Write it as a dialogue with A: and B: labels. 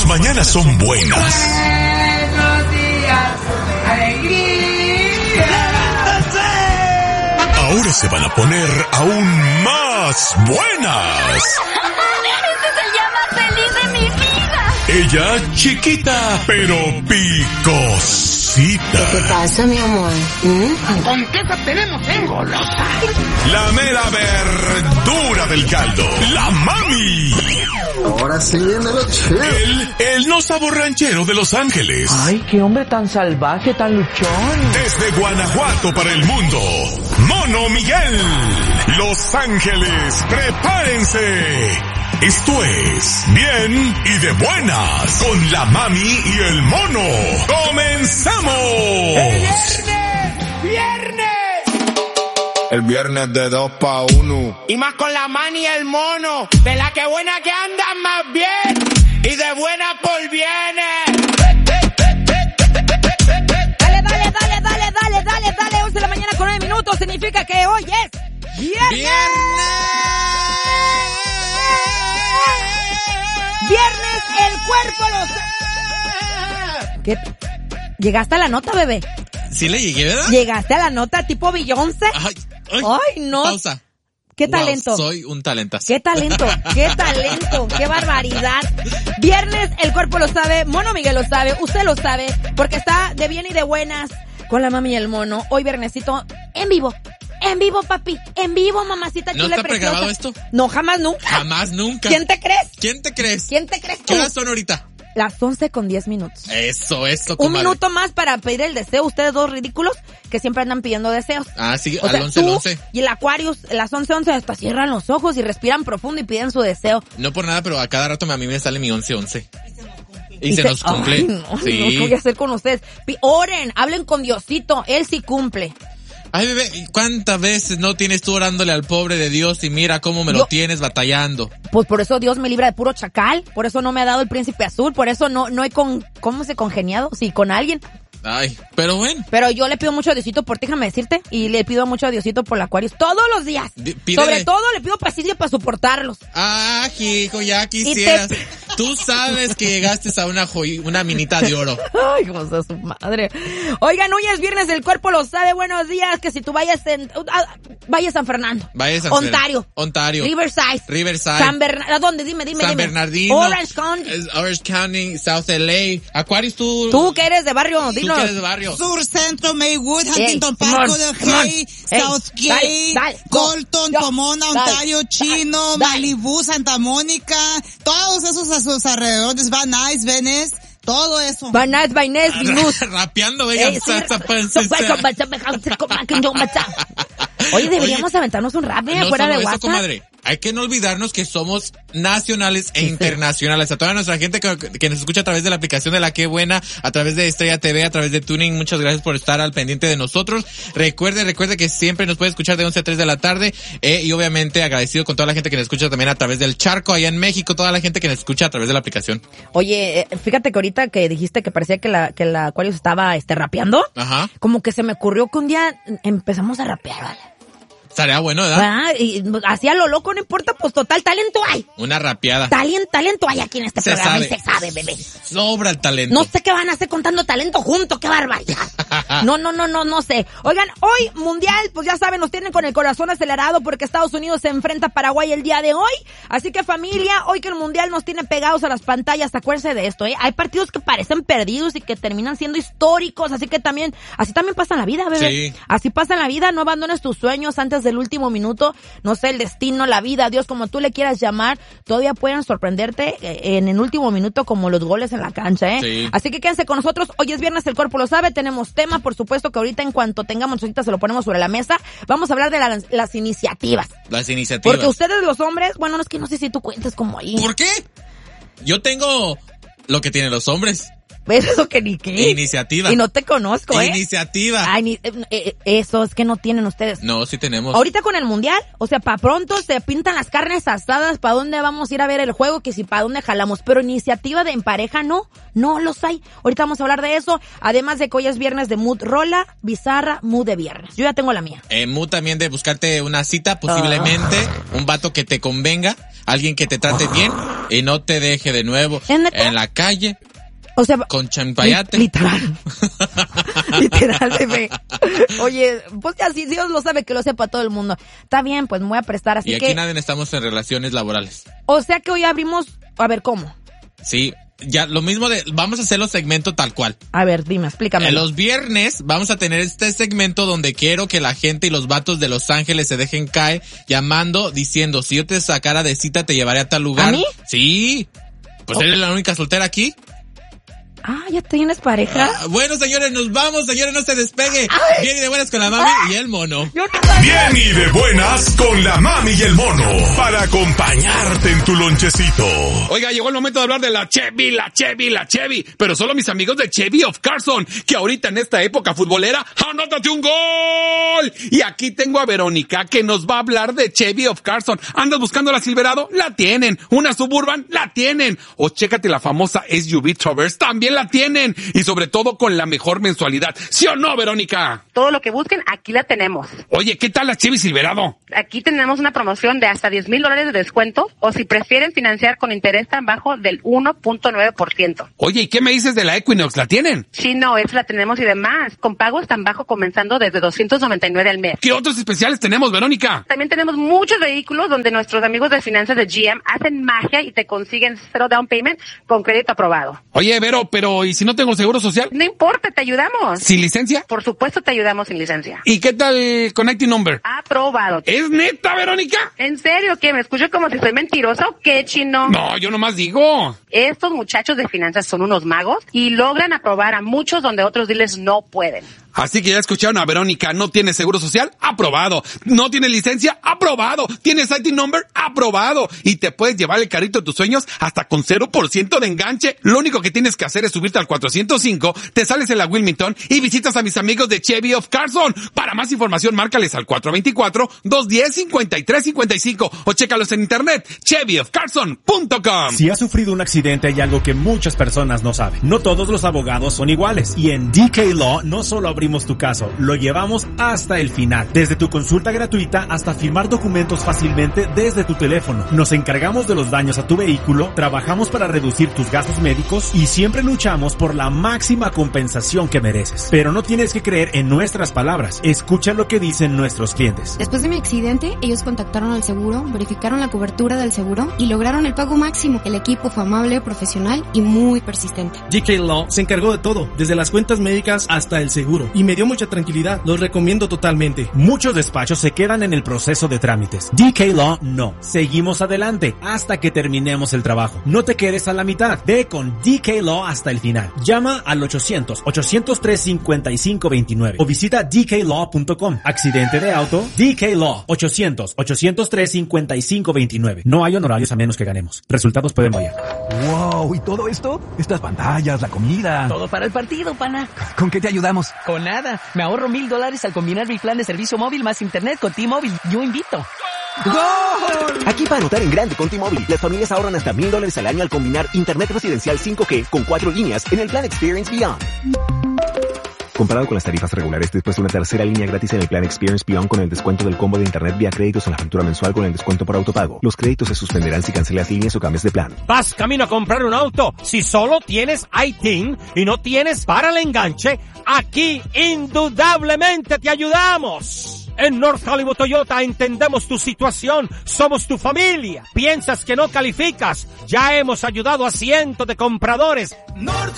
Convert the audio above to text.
A: mañanas son buenas.
B: Buenos días, alegría.
A: Ahora se van a poner aún más buenas.
C: ¡Este es el día más feliz de mi vida!
A: Ella chiquita, pero picosita.
D: ¿Qué pasa, mi amor?
B: ¿Con qué tenemos, golosa?
A: La mera verdura del caldo. La mami.
E: Ahora sí viene lo chido.
A: El no sabor ranchero de Los Ángeles.
F: Ay, qué hombre tan salvaje, tan luchón.
A: Desde Guanajuato para el mundo, Mono Miguel. Los Ángeles, prepárense. Esto es Bien y de Buenas con la mami y el mono. ¡Comenzamos!
B: ¡Viernes!
E: El viernes de 2 pa' 1.
B: Y más con la mani y el mono. De la que buena que andan más bien. Y de buena por viene.
G: Dale. 11 de la mañana con 9 minutos. Significa que hoy es viernes. Viernes, el cuerpo lo... ¿Qué? ¿Llegaste a la nota, bebé?
H: Sí le llegué, ¿verdad?
G: ¿Llegaste a la nota tipo Beyoncé?
H: Ay,
G: no.
H: Pausa.
G: ¿Qué
H: Wow,
G: talento?
H: soy un talentazo.
G: ¿Qué talento? ¡Qué barbaridad! Viernes, el cuerpo lo sabe, Mono Miguel lo sabe, usted lo sabe, porque está de bien y de buenas con la mami y el mono. Hoy viernesito, en vivo. En vivo, papi. En vivo, mamacita chula y
H: ¿No está
G: preciosa.
H: pregrabado esto?
G: No, jamás, nunca.
H: Jamás, nunca.
G: ¿Quién te crees?
H: ¿Quién te crees?
G: tú?
H: ¿Qué horas son ahorita?
G: Las 11:10.
H: Eso,
G: Un
H: comadre.
G: minuto más para pedir el deseo. Ustedes dos ridículos que siempre andan pidiendo deseos.
H: Ah, sí,
G: O
H: al
G: sea,
H: 11,
G: tú
H: 11.
G: y el Aquarius, las 11:11 hasta cierran los ojos y respiran profundo y piden su deseo.
H: No por nada, pero a cada rato a mí me sale mi 11-11. Y se nos cumple.
G: Ay, no,
H: sí.
G: no, ¿qué voy a hacer con ustedes? Oren, hablen con Diosito, Él sí cumple.
H: Ay, bebé, ¿cuántas veces no tienes tú orándole al pobre de Dios y mira cómo me lo tienes batallando?
G: Pues por eso Dios me libra de puro chacal, por eso no me ha dado el príncipe azul, por eso no he ¿cómo se congeniado? Sí, con alguien.
H: Ay, pero bueno.
G: Pero yo le pido mucho a Diosito por ti, déjame decirte, y le pido mucho a Diosito por el Aquarius todos los días.
H: Pídele.
G: Sobre todo le pido paciencia para soportarlos.
H: Ah, hijo, ya quisieras. Tú sabes que llegaste a una minita de oro.
G: Ay, José, su madre. Oigan, hoy es viernes, el cuerpo lo sabe. Buenos días, que si tú vayas vaya San Fernando.
H: Vaya San
G: Ontario.
H: Ontario.
G: Riverside. San Bernardino. ¿A dónde? Dime.
H: San Bernardino.
G: Orange County.
H: Orange County, South LA. Aquarius,
G: Tú que eres de barrio,
H: tú
G: dinos.
H: que eres de barrio.
I: Sur, Centro, Maywood, Huntington Park, Hay, Southgate, Colton, Pomona, Ontario, Chino, Malibu, Santa Mónica, todos esos a sus alrededores, Van Nuys, Venice, todo eso.
G: Van Nuys, Venus.
H: Rapeando, venga.
G: Oye, deberíamos aventarnos un rap,
H: No
G: fuera
H: solo
G: de
H: eso,
G: WhatsApp.
H: comadre. Hay que no olvidarnos que somos nacionales e internacionales. A toda nuestra gente que nos escucha a través de la aplicación de La Qué Buena, a través de Estrella TV, a través de Tuning, muchas gracias por estar al pendiente de nosotros. Recuerde que siempre nos puede escuchar de 11 a 3 de la tarde, y obviamente agradecido con toda la gente que nos escucha también a través del charco allá en México, toda la gente que nos escucha a través de la aplicación.
G: Oye, fíjate que ahorita que dijiste que parecía que la Aquarius estaba rapeando,
H: Ajá.
G: como que se me ocurrió que un día empezamos a rapear, ¿vale?
H: Estaría bueno, ¿verdad?
G: Y así a lo loco, no importa, pues total talento hay.
H: Una rapeada.
G: Talento hay aquí en este
H: Se
G: programa
H: sabe.
G: y se sabe, bebé.
H: Sobra el talento.
G: No sé qué van a hacer contando talento juntos, qué barbaridad. No sé. Oigan, hoy mundial, pues ya saben, nos tienen con el corazón acelerado porque Estados Unidos se enfrenta a Paraguay el día de hoy. Así que familia, hoy que el mundial nos tiene pegados a las pantallas, acuérdense de esto, Hay partidos que parecen perdidos y que terminan siendo históricos, así también pasa en la vida, bebé.
H: Sí.
G: Así pasa en la vida, no abandones tus sueños antes del último minuto, no sé, el destino, la vida, Dios, como tú le quieras llamar, todavía pueden sorprenderte en el último minuto como los goles en la cancha,
H: Sí.
G: Así que quédense con nosotros, hoy es viernes, el cuerpo lo sabe, tenemos tema, por supuesto que ahorita en cuanto tengamos, ahorita se lo ponemos sobre la mesa, vamos a hablar de las iniciativas.
H: Las iniciativas.
G: Porque ustedes los hombres, bueno, no es que no sé si tú cuentes como ahí.
H: ¿Por qué? Yo tengo lo que tienen los hombres.
G: Eso que ni qué.
H: Iniciativa.
G: Y no te conozco,
H: Iniciativa.
G: Ay, eso es que no tienen ustedes.
H: No, sí tenemos.
G: Ahorita con el mundial, o sea, para pronto se pintan las carnes asadas, para dónde vamos a ir a ver el juego, que si para dónde jalamos, pero iniciativa de en pareja no los hay. Ahorita vamos a hablar de eso, además de que hoy es viernes de mood rola, bizarra, mood de viernes. Yo ya tengo la mía.
H: Mood también de buscarte una cita, posiblemente, un vato que te convenga. alguien que te trate bien y no te deje de nuevo en la calle.
G: O sea,
H: con champayate.
G: Literal. Literal, bebé. Oye, pues ya si Dios lo sabe, que lo sepa todo el mundo. Está bien, pues me voy a prestar, así
H: y aquí
G: que...
H: nadie estamos en relaciones laborales.
G: O sea que hoy abrimos... A ver, ¿cómo?
H: Sí, ya lo mismo vamos a hacer los segmentos tal cual.
G: A ver, dime, explícame.
H: Los viernes vamos a tener este segmento donde quiero que la gente y los vatos de Los Ángeles se dejen caer llamando, diciendo, si yo te sacara de cita te llevaré a tal lugar.
G: ¿A mí?
H: Sí. Pues eres la única soltera aquí.
G: Ah, ¿ya tienes pareja?
H: Bueno, señores, nos vamos. Señores, no se despegue.
G: Ay.
H: Bien y de buenas con la mami y el mono.
A: Bien y de buenas con la mami y el mono. Para acompañarte en tu lonchecito.
D: Oiga, llegó el momento de hablar de la Chevy. Pero solo mis amigos de Chevy of Carson, que ahorita en esta época futbolera, ¡anótate un gol! Y aquí tengo a Verónica, que nos va a hablar de Chevy of Carson. ¿Andas buscando la Silverado? La tienen. ¿Una Suburban? La tienen. O chécate la famosa SUV Traverse, también la tienen. Y sobre todo con la mejor mensualidad. ¿Sí o no, Verónica?
J: Todo lo que busquen, aquí la tenemos.
D: Oye, ¿qué tal la Chevy Silverado?
J: Aquí tenemos una promoción de hasta $10,000 de descuento, o si prefieren financiar con interés tan bajo del 1.9%.
D: Oye, ¿y qué me dices de la Equinox? ¿La tienen?
J: Sí, no, esa la tenemos y demás, con pagos tan bajo comenzando desde $299 al mes.
D: ¿Qué otros especiales tenemos, Verónica?
J: También tenemos muchos vehículos donde nuestros amigos de finanzas de GM hacen magia y te consiguen 0 down payment con crédito aprobado.
D: Oye, Vero, pero ¿y si no tengo seguro social?
J: No importa, te ayudamos.
D: ¿Sin licencia?
J: Por supuesto te ayudamos sin licencia.
D: ¿Y qué tal Connecting Number?
J: Aprobado.
D: ¿Es neta, Verónica?
J: ¿En serio? ¿Qué? ¿Me escucho como si soy mentirosa o qué, chino?
D: No, yo nomás digo.
J: Estos muchachos de finanzas son unos magos y logran aprobar a muchos donde otros dealers no pueden.
D: Así que ya escucharon a Verónica. ¿No tiene seguro social? Aprobado. ¿No tiene licencia? Aprobado. ¿Tienes IT number? Aprobado. Y te puedes llevar el carrito de tus sueños hasta con 0% de enganche. Lo único que tienes que hacer es subirte al 405, te sales en la Wilmington y visitas a mis amigos de Chevy of Carson. Para más información, márcales al 424-210-5355 o chécalos en internet, chevyofcarson.com.
K: Si has sufrido un accidente, hay algo que muchas personas no saben. No todos los abogados son iguales. Y en DK Law no solo abrimos tu caso, lo llevamos hasta el final. Desde tu consulta gratuita hasta firmar documentos fácilmente desde tu teléfono. Nos encargamos de los daños a tu vehículo, trabajamos para reducir tus gastos médicos y siempre luchamos por la máxima compensación que mereces. Pero no tienes que creer en nuestras palabras. Escucha lo que dicen nuestros clientes.
L: Después de mi accidente, ellos contactaron al seguro, verificaron la cobertura del seguro y lograron el pago máximo. El equipo fue amable, profesional y muy persistente.
M: DK Law se encargó de todo, desde las cuentas médicas hasta el seguro, y me dio mucha tranquilidad. Los recomiendo totalmente.
K: Muchos despachos se quedan en el proceso de trámites. DK Law no. Seguimos adelante hasta que terminemos el trabajo. No te quedes a la mitad. Ve con DK Law hasta el final. Llama al 800-803-5529 o visita dklaw.com. Accidente de auto, DK Law. 800-803-5529. No hay honorarios a menos que ganemos. Resultados pueden variar.
N: Wow, ¿y todo esto? Estas pantallas, la comida.
F: Todo para el partido, pana.
N: ¿Con qué te ayudamos?
F: Con nada. Me ahorro $1,000 al combinar mi plan de servicio móvil más internet con T-Mobile. Yo invito.
O: ¡Gol! Aquí para anotar en grande con T-Mobile, las familias ahorran hasta $1,000 al año al combinar internet residencial 5G con 4 líneas en el plan Experience Beyond. Comparado con las tarifas regulares, después de una tercera línea gratis en el plan Experience Beyond con el descuento del combo de internet vía créditos en la factura mensual con el descuento por autopago. Los créditos se suspenderán si cancelas líneas o cambies de plan.
P: ¿Vas camino a comprar un auto? Si solo tienes ITIN y no tienes para el enganche, aquí indudablemente te ayudamos. En North Hollywood Toyota entendemos tu situación, somos tu familia. ¿Piensas que no calificas? Ya hemos ayudado a cientos de compradores.
Q: North